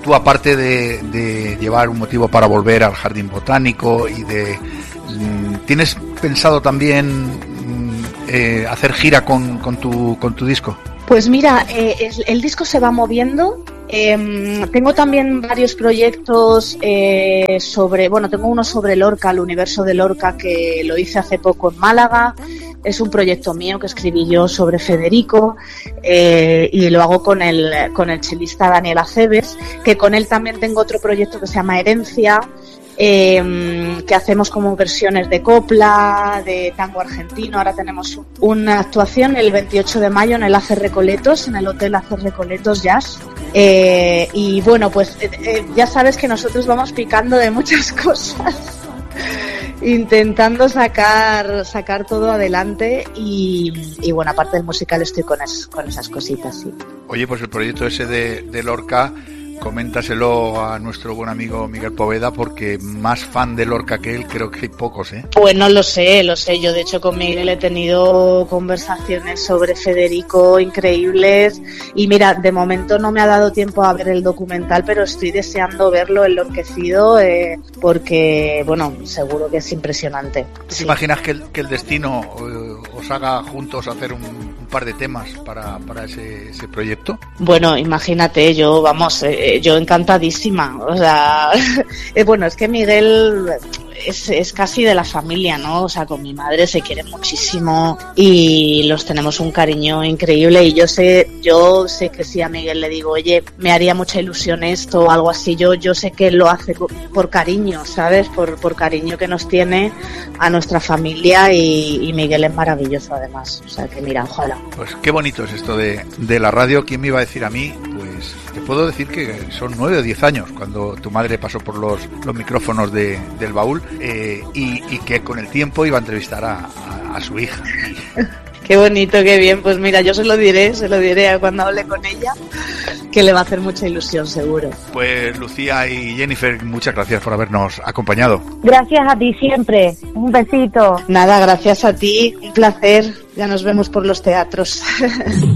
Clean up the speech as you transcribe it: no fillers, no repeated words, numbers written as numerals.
tú aparte de llevar un motivo para volver al jardín botánico y ¿tienes pensado también hacer gira con tu disco? Pues mira, el disco se va moviendo. Tengo también varios proyectos tengo uno sobre Lorca, el universo de Lorca, que lo hice hace poco en Málaga. Es un proyecto mío que escribí yo sobre Federico, y lo hago con el chelista Daniel Aceves, que con él también tengo otro proyecto que se llama Herencia, que hacemos como versiones de copla, de tango argentino. Ahora tenemos una actuación el 28 de mayo en el Acer Recoletos, en el Hotel Acer Recoletos Jazz. Y bueno, pues ya sabes que nosotros vamos picando de muchas cosas, intentando sacar todo adelante, y bueno, aparte del musical estoy con esas cositas, sí. Oye, pues el proyecto ese de Lorca, coméntaselo a nuestro buen amigo Miguel Poveda, porque más fan de Lorca que él creo que hay pocos, ¿eh? Bueno, lo sé. Yo de hecho con Miguel he tenido conversaciones sobre Federico increíbles, y mira, de momento no me ha dado tiempo a ver el documental, pero estoy deseando verlo, enloquecido, porque bueno, seguro que es impresionante. ¿Te sí. imaginas que el destino os haga juntos hacer un par de temas para ese proyecto? Bueno, imagínate, yo encantadísima, o sea, bueno, es que Miguel es casi de la familia, ¿no? O sea, con mi madre se quieren muchísimo y los tenemos un cariño increíble, y yo sé que si a Miguel le digo, oye, me haría mucha ilusión esto o algo así, yo sé que él lo hace por cariño, ¿sabes? Por cariño que nos tiene a nuestra familia, y Miguel es maravilloso además, o sea que mira, ojalá. Pues qué bonito es esto de la radio. ¿Quién me iba a decir a mí? Pues te puedo decir que son 9 o 10 años cuando tu madre pasó por los micrófonos del Baúl, y que con el tiempo iba a entrevistar a su hija. Qué bonito, qué bien. Pues mira, yo se lo diré cuando hable con ella, que le va a hacer mucha ilusión, seguro. Pues Lucía y Jennifer, muchas gracias por habernos acompañado. Gracias a ti siempre. Un besito. Nada, gracias a ti, un placer. Ya nos vemos por los teatros.